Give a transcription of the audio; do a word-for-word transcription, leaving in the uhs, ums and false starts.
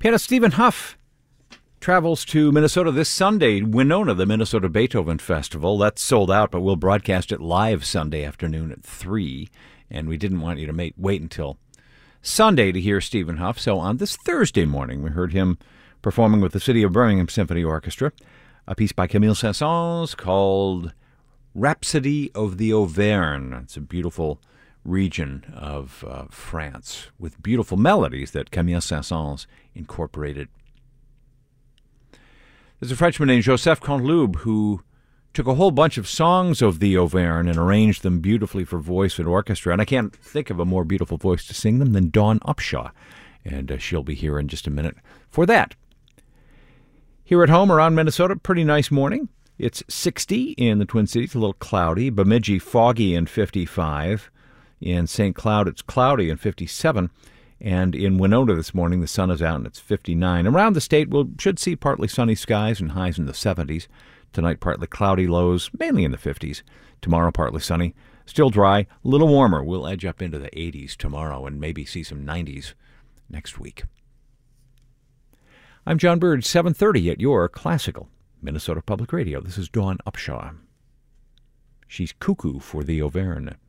Pianist Stephen Huff travels to Minnesota this Sunday. Winona, the Minnesota Beethoven Festival. That's sold out, but we'll broadcast it live Sunday afternoon at three. And we didn't want you to wait, wait until Sunday to hear Stephen Huff. So on this Thursday morning, we heard him performing with the City of Birmingham Symphony Orchestra a piece by Camille Saint-Saëns called Rhapsody of the Auvergne. It's a beautiful region of uh, France with beautiful melodies that Camille Saint-Saëns incorporated. There's a Frenchman named Joseph Canteloube who took a whole bunch of songs of the Auvergne and arranged them beautifully for voice and orchestra. And I can't think of a more beautiful voice to sing them than Dawn Upshaw. And uh, she'll be here in just a minute for that. Here at home around Minnesota, pretty nice morning. It's sixty in the Twin Cities, a little cloudy. Bemidji, foggy and fifty-five. In Saint Cloud, it's cloudy and fifty-seven. And in Winona this morning, the sun is out and it's fifty-nine. Around the state, we we'll, should see partly sunny skies and highs in the seventies. Tonight, partly cloudy, lows mainly in the fifties. Tomorrow, partly sunny, still dry, a little warmer. We'll edge up into the eighties tomorrow and maybe see some nineties next week. I'm John Bird, seven thirty at your classical Minnesota Public Radio. This is Dawn Upshaw. She's cuckoo for the Auvergne.